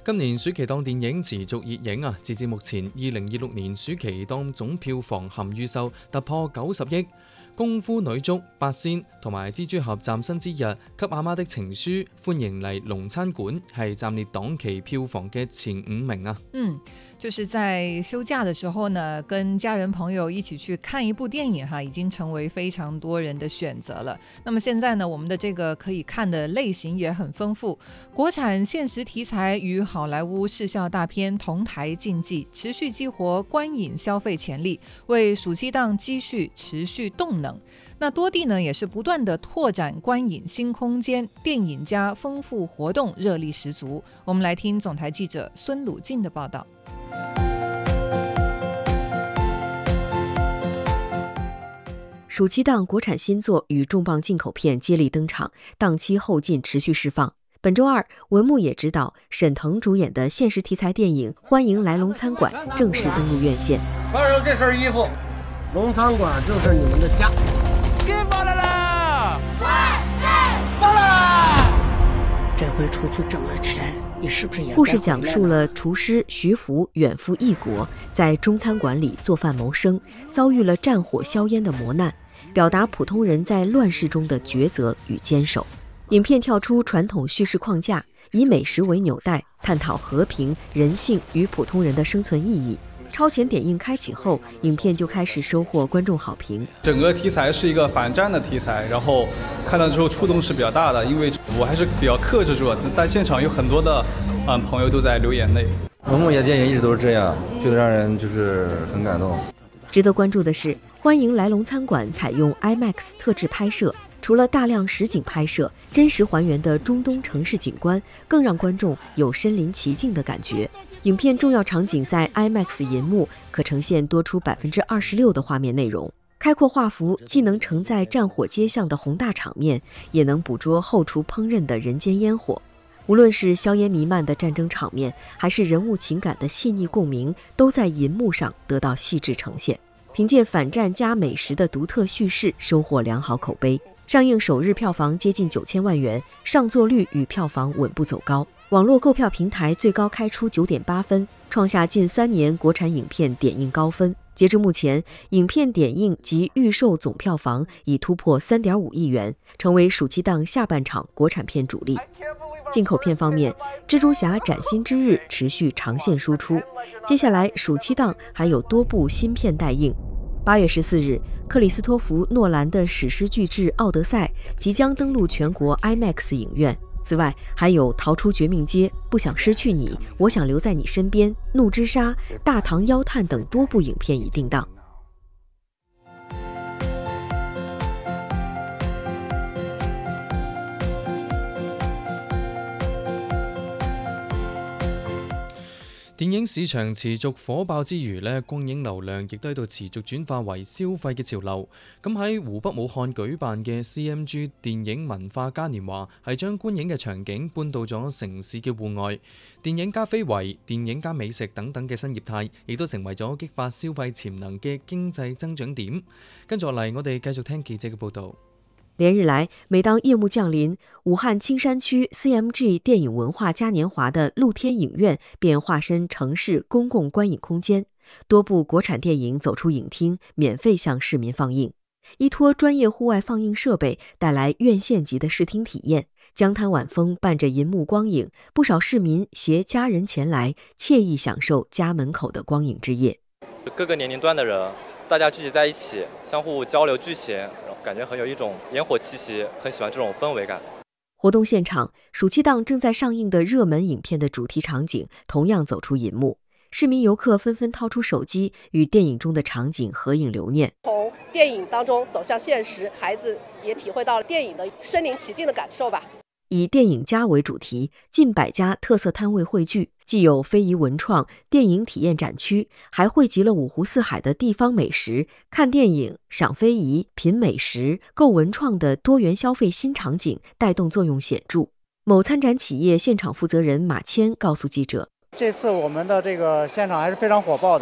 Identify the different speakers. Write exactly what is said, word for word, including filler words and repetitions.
Speaker 1: 今年暑期檔電影持續熱映啊！截至目前，二零二六年暑期檔總票房含預售突破九十億。功夫女足、八仙同埋蜘蛛俠嶄新之日、給阿媽的情書、歡迎嚟龍餐館係暫列檔期票房嘅前五名啊。
Speaker 2: 嗯，就是在休假的時候呢，跟家人朋友一起去看一部電影哈，已經成為非常多人的選擇了。那麼現在呢，我們的這個可以看的類型也很豐富，國產現實題材與好萊塢視效大片同台競技，持續激活觀影消費潛力，為暑期檔積蓄持續動能。那多地呢也是不斷的拓展觀影新空間，電影加豐富活動熱力十足。我們來聽總台記者孫魯靜的報道。
Speaker 3: 暑期檔國產新作與重磅進口片接力登場，檔期後勁持續釋放。本周二，文牧野執導、沈騰主演的現實題材電影《歡迎來龍餐館》正式登陸院線。
Speaker 4: 穿上這身衣服，龍餐館就是你們的家。給發來了，發來了！
Speaker 5: 這回出去掙了錢，你是不是也？
Speaker 3: 故事講述了廚師徐福遠赴異國，在中餐館裡做飯謀生，遭遇了戰火硝煙的磨難，表達普通人在亂世中的抉擇與堅守。影片跳出傳統敘事框架，以美食為紐帶，探討和平、人性與普通人的生存意義。超前點映開啟後，影片就開始收穫觀眾好評。
Speaker 6: 整個題材是一個反戰的題材，然後看到之後觸動是比較大的，因為我還是比較克制住了，但現場有很多的嗯朋友都在流眼淚。
Speaker 7: 文牧野電影一直都是這樣，覺得讓人就是很感動。
Speaker 3: 值得關注的是，歡迎來龍餐館採用 IMAX 特製拍攝，除了大量實景拍攝，真實還原的中東城市景觀，更讓觀眾有身臨其境的感覺。影片重要場景在 IMAX 銀幕可呈現多出百分之二十六的畫面內容，開闊畫幅既能承載戰火街巷的宏大場面，也能捕捉後廚烹飪的人間煙火。無論是硝煙彌漫的戰爭場面，還是人物情感的細膩共鳴，都在銀幕上得到細緻呈現。憑借反戰加美食的獨特敘事，收穫良好口碑。上映首日票房接近九千萬元，上座率與票房穩步走高。網絡購票平台最高開出九點八分，創下近三年國產影片點映高分。截至目前，影片點映及預售總票房已突破三點五億元，成為暑期檔下半場國產片主力。進口片方面，蜘蛛俠嶄新之日持續長線輸出，接下來暑期檔還有多部新片待映。八月十四日，克里斯托弗·諾蘭的史詩巨製《奧德賽》即將登陸全國 IMAX 影院。此外，還有《逃出絕命街》、不想失去你、我想留在你身邊、怒之沙、大唐妖探等多部影片已定檔。
Speaker 1: 電影市場持續火爆之餘呢，光影流量亦都喺度持續轉化為消費嘅潮流。咁喺湖北武漢舉辦嘅 C M G 電影文化嘉年華係將觀影嘅場景搬到咗城市嘅戶外，電影加非遺、電影加美食等等嘅新業態，亦都成為咗激發消費潛能嘅經濟增長點。跟住落嚟，我哋繼續聽記者嘅報導。
Speaker 3: 連日來，每當夜幕降臨，武漢青山區 C M G 電影文化嘉年華的露天影院便化身城市公共觀影空間，多部國產電影走出影廳，免費向市民放映。依託專業戶外放映設備，帶來院線級的視聽體驗。江灘晚風伴着銀幕光影，不少市民攜家人前來，愜意享受家門口的光影之夜。
Speaker 8: 各個年齡段的人，大家聚集在一起，相互交流聚賢，感覺很有一種煙火氣息，很喜歡這種氛圍感。
Speaker 3: 活動現場，暑期檔正在上映的熱門影片的主題場景同樣走出銀幕，市民遊客紛紛掏出手機與電影中的場景合影留念。
Speaker 9: 從電影當中走向現實，孩子也體會到了電影的身臨其境的感受吧。
Speaker 3: 以電影家為主題，近百家特色攤位匯聚，既有非遺文創、電影體驗展區，還匯集了五湖四海的地方美食，看電影、賞非遺、品美食、購文創的多元消費新場景，帶動作用顯著。某參展企業現場負責人馬謙告訴記者：
Speaker 10: 這次我們的這個現場還是非常火爆的。